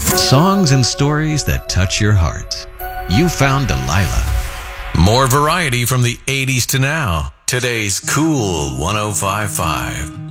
Songs and stories that touch your heart. You found Delilah. More variety from the 80s to now. Today's Cool 105.5.